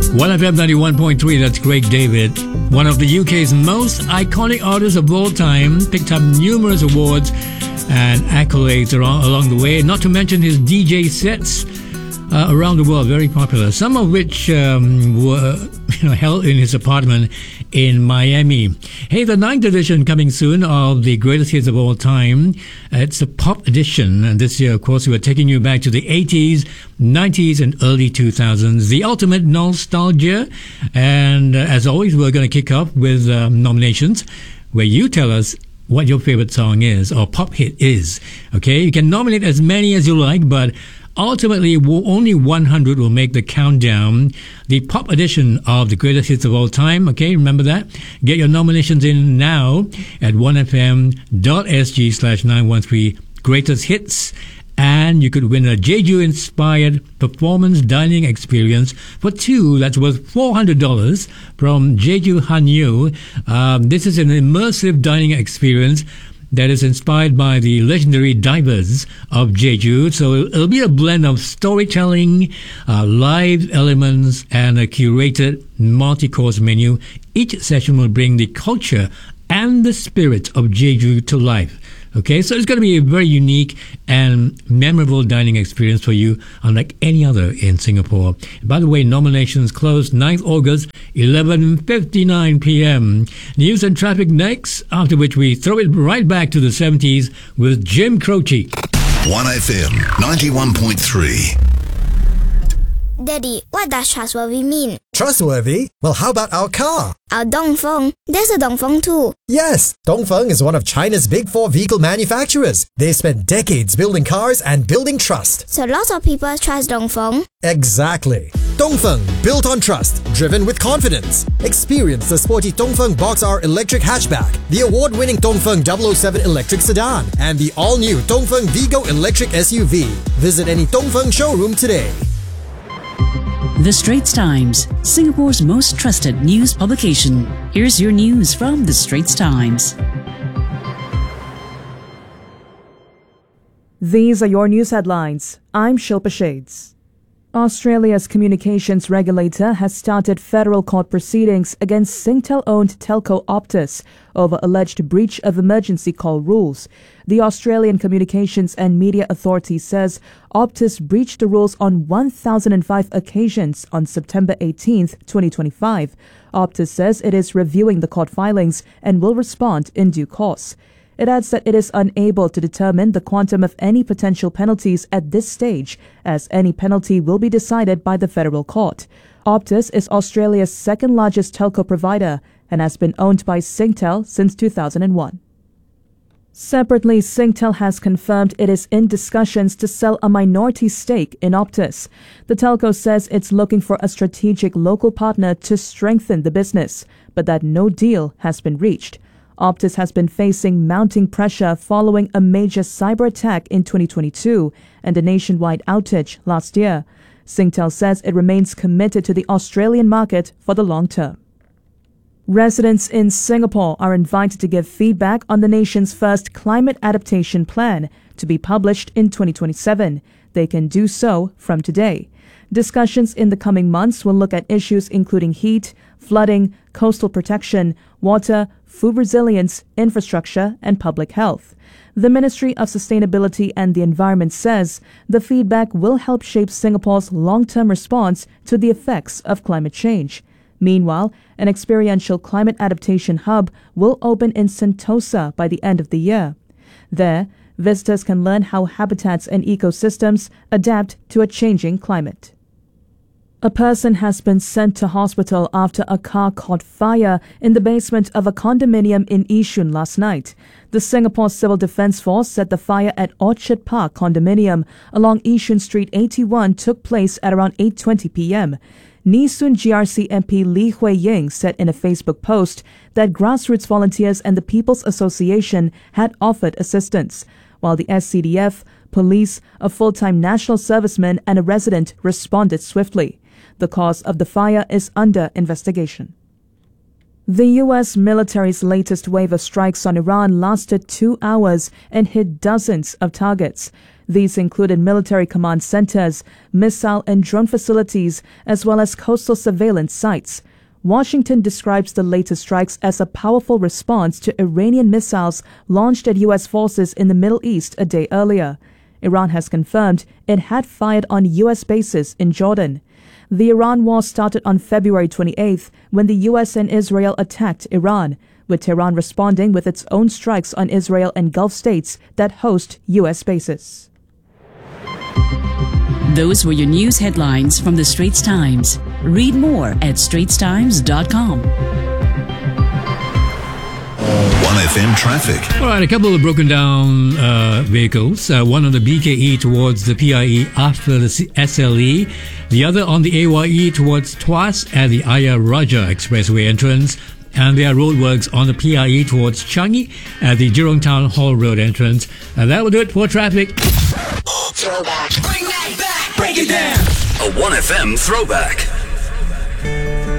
1FM 91.3, that's Craig David. One of the UK's most iconic artists of all time, picked up numerous awards and accolades along the way, not to mention his DJ sets around the world, very popular, some of which were held in his apartment in Miami. Hey, the 9th edition coming soon of the greatest hits of all time. It's a pop edition, and this year, of course, we're taking you back to the 80s, 90s, and early 2000s, the ultimate nostalgia. And as always, we're going to kick off with nominations, where you tell us what your favorite song is or pop hit is. Okay, you can nominate as many as you like, but ultimately, only 100 will make the countdown. The pop edition of the greatest hits of all time. Okay, remember that? Get your nominations in now at 1fm.sg/913 greatest hits. And you could win a Jeju-inspired performance dining experience for two. That's worth $400 from Jeju Hanyu. This is an immersive dining experience that is inspired by the legendary divers of Jeju. So it'll be a blend of storytelling, live elements, and a curated multi-course menu. Each session will bring the culture and the spirit of Jeju to life. Okay, so it's going to be a very unique and memorable dining experience for you, unlike any other in Singapore. By the way, nominations close 9th August, 11:59 p.m. News and traffic next, after which we throw it right back to the 70s with Jim Croce. 1FM 91.3. Daddy, what does trustworthy mean? Trustworthy? Well, how about our car? Our Dongfeng. There's a Dongfeng too. Yes, Dongfeng is one of China's big four vehicle manufacturers. They spent decades building cars and building trust. So lots of people trust Dongfeng? Exactly. Dongfeng, built on trust, driven with confidence. Experience the sporty Dongfeng Box R electric hatchback, the award-winning Dongfeng 007 electric sedan, and the all-new Dongfeng Vigo electric SUV. Visit any Dongfeng showroom today. The Straits Times, Singapore's most trusted news publication. Here's your news from The Straits Times. These are your news headlines. I'm Shilpa Shades. Australia's communications regulator has started federal court proceedings against Singtel-owned telco Optus over alleged breach of emergency call rules. The Australian Communications and Media Authority says Optus breached the rules on 1,005 occasions on September 18, 2025. Optus says it is reviewing the court filings and will respond in due course. It adds that it is unable to determine the quantum of any potential penalties at this stage, as any penalty will be decided by the federal court. Optus is Australia's second largest telco provider and has been owned by Singtel since 2001. Separately, Singtel has confirmed it is in discussions to sell a minority stake in Optus. The telco says it's looking for a strategic local partner to strengthen the business, but that no deal has been reached. Optus has been facing mounting pressure following a major cyber attack in 2022 and a nationwide outage last year. Singtel says it remains committed to the Australian market for the long term. Residents in Singapore are invited to give feedback on the nation's first climate adaptation plan to be published in 2027. They can do so from today. Discussions in the coming months will look at issues including heat, flooding, coastal protection, water, food resilience, infrastructure, and public health. The Ministry of Sustainability and the Environment says the feedback will help shape Singapore's long-term response to the effects of climate change. Meanwhile, an experiential climate adaptation hub will open in Sentosa by the end of the year. There, visitors can learn how habitats and ecosystems adapt to a changing climate. A person has been sent to hospital after a car caught fire in the basement of a condominium in Yishun last night. The Singapore Civil Defence Force said the fire at Orchard Park condominium along Yishun Street 81 took place at around 8:20 p.m. Nee Soon GRC MP Lee Hui Ying said in a Facebook post that grassroots volunteers and the People's Association had offered assistance, while the SCDF, police, a full-time national serviceman and a resident responded swiftly. The cause of the fire is under investigation. The U.S. military's latest wave of strikes on Iran lasted 2 hours and hit dozens of targets. These included military command centers, missile and drone facilities, as well as coastal surveillance sites. Washington describes the latest strikes as a powerful response to Iranian missiles launched at U.S. forces in the Middle East a day earlier. Iran has confirmed it had fired on U.S. bases in Jordan. The Iran war started on February 28th when the U.S. and Israel attacked Iran, with Tehran responding with its own strikes on Israel and Gulf states that host U.S. bases. Those were your news headlines from the Straits Times. Read more at straitstimes.com. 1FM traffic. All right, a couple of broken down vehicles. One on the BKE towards the PIE after the SLE. The other on the AYE towards Tuas at the Ayar Raja Expressway entrance. And there are roadworks on the PIE towards Changi at the Jurong Town Hall Road entrance. And that will do it for traffic. Throwback. Bring that back. Break it down. A 1FM throwback.